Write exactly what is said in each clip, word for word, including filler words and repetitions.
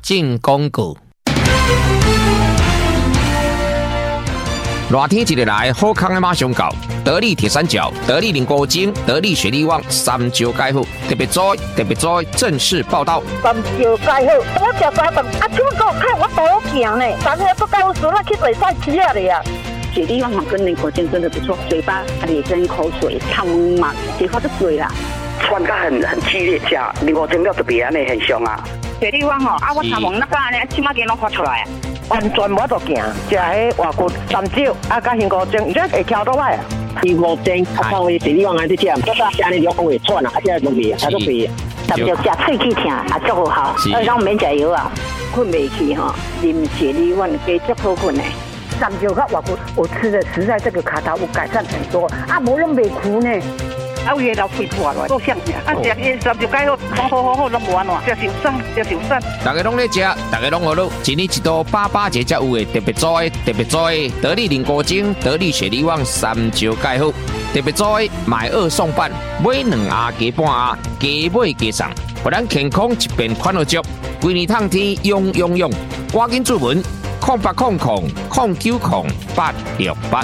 进广告。热天一日来，好康的马上到。得力铁三角、得力菱果精、得力雪力旺三招介好，特别栽特别栽正式报道。 三招介好，我食三顿，啊，怎么给我看我多行呢？三个都告诉我去比赛吃了呀。 雪力旺跟菱果精真的不错，嘴巴咧真口水，汤嘛，结果就水啦。 穿得很很激烈，吃菱果精了特别安尼很凶啊。 雪力旺吼，啊，我头毛那个安尼，起码给拢发出来。 完全无得行，食迄外骨三招，啊，甲苹果精，你这会挑倒来啊？ 苹果精，啊，放位雪力旺安尼吃，这个家里就风会喘啊，啊，这个东西啊，都肥。 三招食喙齿疼，啊，足好好，啊，让免食药啊，困袂去吼，啉雪力旺加足好困的。三招甲外骨，我吃的实在这个卡头有改善很多，啊，无拢袂苦呢。 啊，有诶老肺破落，够香啊！食伊三就介好，好好好好，拢无安怎，食受伤，食受伤。 大家拢咧食，大家拢学咯。一年一度八八节才有诶，特别栽，特别栽，得力菱果精，得力雪力旺三招介好，特别栽买二送半，买两盒加半盒，加买加送，互咱健康一边款好足。规年烫天用用用，赶紧注文，空八空空空九空八六八。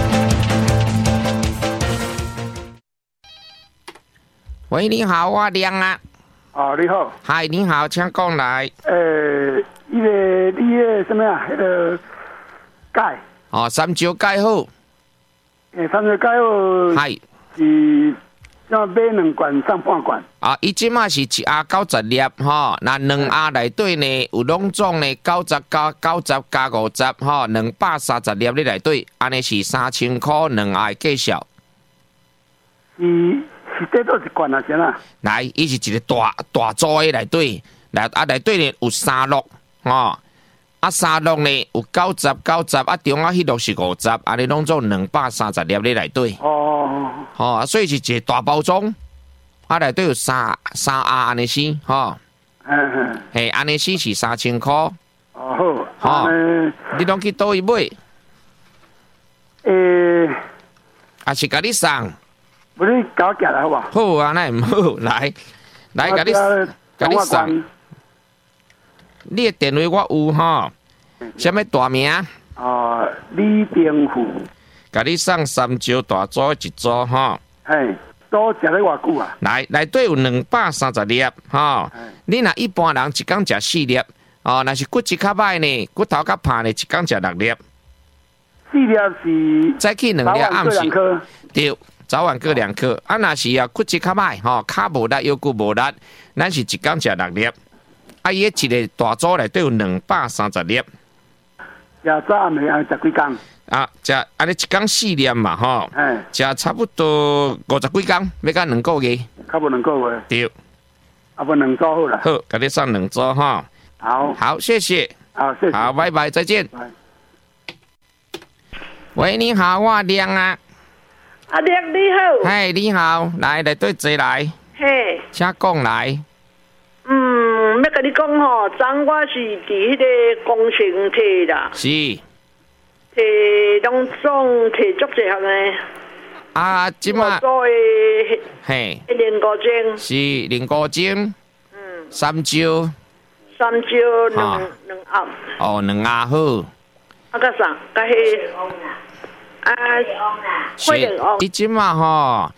喂，你好，我亮啊。 哦，你好。 嗨，你好，请讲来。 呃，那个你个什么啊？那个钙。 哦，三招钙好。 诶，三招钙好。 係。 是要买两罐上半罐。 啊，伊即马是一盒九十粒吼，那两盒内底呢有两种呢九十加九十加五十吼，两百三十粒咧内底，安尼是三千块两盒计销。 是。是这都一罐啊，先啊。 来，伊是一个大大组的内底，来啊内底呢有三六吼，啊三六呢有九十九十，啊中啊迄六是五十，安尼拢做两百三十粒咧内底。 哦。 吼、啊，所以是一个大包装，啊内底有三三盒安尼先，吼。 嗯嗯。 嘿，安尼先是三千块。哦好。 好、嗯。你拢去倒去买？ 诶。 啊是甲你送。 不是搞起来好不好？ 好啊，那唔好，来来，甲你甲你送。你的电话我有吼，什么大名？ 哦，李定富。 甲你送三招大组一组吼。 嘿，都食了偌久啊？ 来，内底有两百三十粒吼。你若一般人一工食四粒，哦，若是骨质较歹呢，骨头较怕呢，一工食六粒。 四粒是早起两粒，暗时对。早晚各两颗，啊，若是啊骨质较歹，吼，骹无力，腰骨无力，咱是一工食六粒。啊，伊一个大组内底有两百三十粒。 食早暗暝十几工。 啊，食安尼一工四粒嘛，吼。哎。食差不多五十几工，要到两个月。 差不多两个月。 对。 啊，不两组好啦。 好，给你上两组哈。 好。 好，谢谢。 好，谢谢。 好，拜拜，再见。喂，你好，我亮啊。 阿亮你好， 嗨，你好，来来对坐来， 嘿， 请讲来。 嗯，要跟你讲吼，昨我是伫迄个工程摕啦， 是， 摕拢总摕足济项诶。 啊，即马做诶， 嘿， 菱果精是菱果精，嗯，三招， 三招两两盒， 哦，两盒好， 啊，甲啥？甲迄。啊， 是，你即马吼。